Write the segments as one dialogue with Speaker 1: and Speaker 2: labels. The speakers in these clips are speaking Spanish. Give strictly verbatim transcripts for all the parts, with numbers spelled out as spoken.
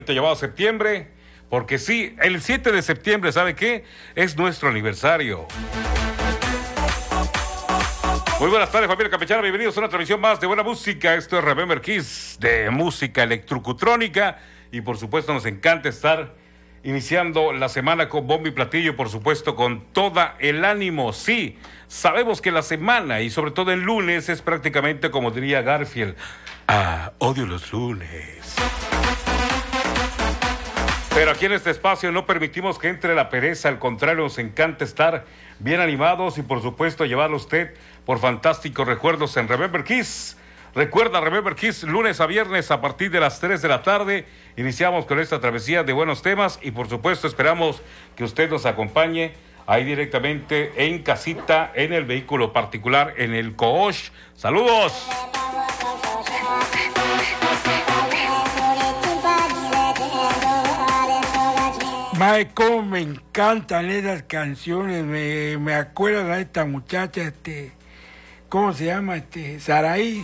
Speaker 1: Llamado septiembre, porque sí, el siete de septiembre, ¿sabe qué? Es nuestro aniversario. Muy buenas tardes, familia campechana, bienvenidos a una transmisión más de buena música. Esto es Remember Kiss, de música electrocutrónica, y por supuesto nos encanta estar iniciando la semana con bombo y platillo, por supuesto con toda el ánimo. Sí, sabemos que la semana, y sobre todo el lunes, es prácticamente como diría Garfield, ah, odio los lunes. Pero aquí en este espacio no permitimos que entre la pereza, al contrario, nos encanta estar bien animados y por supuesto llevarlo a usted por fantásticos recuerdos en Remember Kiss. Recuerda Remember Kiss, lunes a viernes a partir de las tres de la tarde, iniciamos con esta travesía de buenos temas y por supuesto esperamos que usted nos acompañe ahí directamente en casita, en el vehículo particular, en el Coach. ¡Saludos!
Speaker 2: Mae, cómo me encantan esas canciones, me, me acuerdo a esta muchacha, este, ¿cómo se llama? Este, Saraí.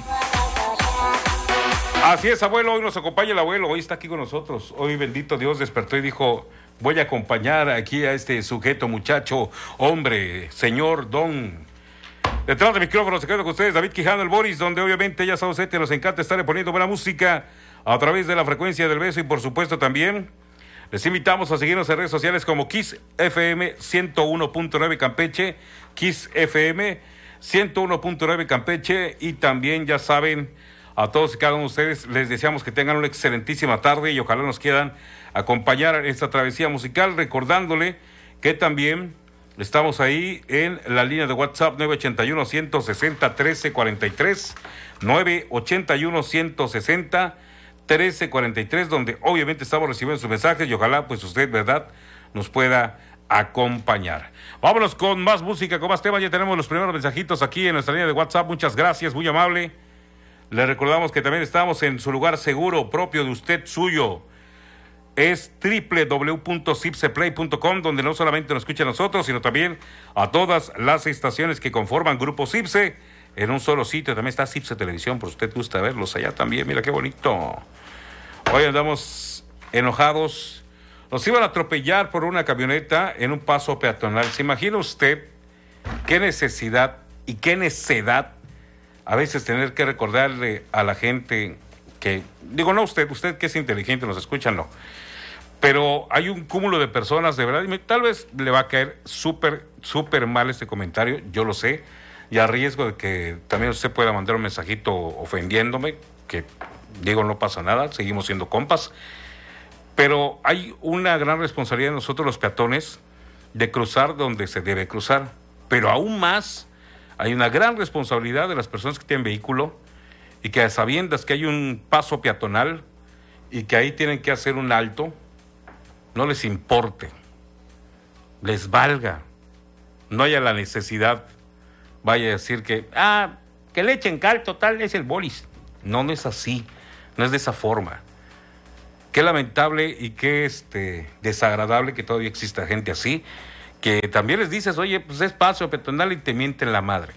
Speaker 1: Así es, abuelo, hoy nos acompaña el abuelo, hoy está aquí con nosotros, hoy bendito Dios despertó y dijo, voy a acompañar aquí a este sujeto, muchacho, hombre, señor, don. Detrás del micrófono se queda con ustedes David Quijano, el Boris, donde obviamente ya saben ustedes, nos encanta estarle poniendo buena música a través de la frecuencia del beso y por supuesto también les invitamos a seguirnos en redes sociales como Kiss F M ciento uno punto nueve Campeche, Kiss F M ciento uno punto nueve Campeche, y también ya saben, a todos y cada uno de ustedes les deseamos que tengan una excelentísima tarde y ojalá nos quieran acompañar en esta travesía musical, recordándole que también estamos ahí en la línea de WhatsApp nueve ochenta y uno, ciento sesenta, trece cuarenta y tres, nueve ochenta y uno, ciento sesenta, trece cuarenta y tres, donde obviamente estamos recibiendo sus mensajes y ojalá pues usted, ¿verdad?, nos pueda acompañar. Vámonos con más música, con más temas. Ya tenemos los primeros mensajitos aquí en nuestra línea de WhatsApp. Muchas gracias, muy amable. Le recordamos que también estamos en su lugar seguro, propio de usted, suyo. Es doble u doble u doble u punto cipseplay punto com, donde no solamente nos escucha a nosotros, sino también a todas las estaciones que conforman Grupo Cipse. En un solo sitio también está Cipse Televisión, por si usted gusta verlos allá también. Mira qué bonito. Hoy andamos enojados. Nos iban a atropellar por una camioneta en un paso peatonal. ¿Se imagina usted qué necesidad y qué necedad a veces tener que recordarle a la gente que, digo, no usted, usted que es inteligente, nos escucha, no. Pero hay un cúmulo de personas, de verdad, y tal vez le va a caer súper, súper mal este comentario, yo lo sé, y a riesgo de que también usted pueda mandar un mensajito ofendiéndome, que digo, no pasa nada, seguimos siendo compas, pero hay una gran responsabilidad de nosotros los peatones de cruzar donde se debe cruzar, pero aún más hay una gran responsabilidad de las personas que tienen vehículo y que a sabiendas que hay un paso peatonal y que ahí tienen que hacer un alto, no les importe, les valga, no haya la necesidad, vaya a decir que, ah, que le echen cal, total, es el Boris. No, no es así, no es de esa forma. Qué lamentable y qué este, desagradable que todavía exista gente así, que también les dices, oye, pues es paso peatonal y te mienten la madre.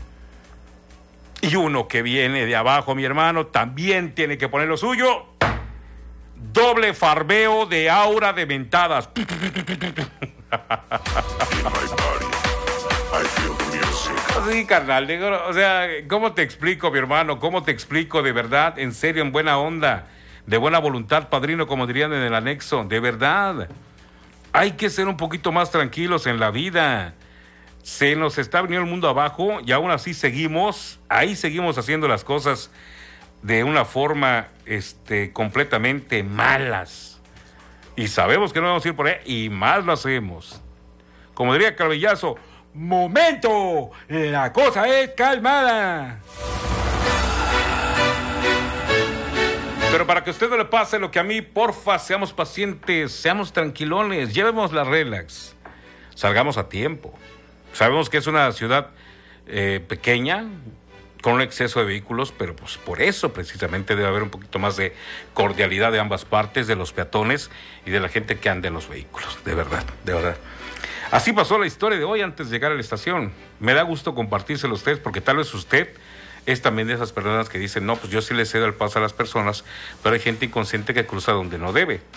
Speaker 1: Y uno que viene de abajo, mi hermano, también tiene que poner lo suyo. Doble farbeo de aura de mentadas. Sí, carnal, digo, o sea, ¿cómo te explico, mi hermano? ¿Cómo te explico de verdad, en serio, en buena onda, de buena voluntad, padrino, como dirían en el anexo? De verdad, hay que ser un poquito más tranquilos en la vida. Se nos está viniendo el mundo abajo y aún así seguimos, ahí seguimos haciendo las cosas de una forma este, completamente malas. Y sabemos que no vamos a ir por ahí y más lo hacemos. Como diría Calvillazo, ¡momento! La cosa es calmada. Pero para que a usted no le pase lo que a mí, porfa, seamos pacientes, seamos tranquilones, llevemos la relax, salgamos a tiempo. Sabemos que es una ciudad eh, pequeña, con un exceso de vehículos, pero pues por eso precisamente debe haber un poquito más de cordialidad de ambas partes, de los peatones y de la gente que anda en los vehículos, de verdad, de verdad. Así pasó la historia de hoy antes de llegar a la estación. Me da gusto compartírselo a ustedes porque tal vez usted es también de esas personas que dicen, no, pues yo sí le cedo el paso a las personas, pero hay gente inconsciente que cruza donde no debe.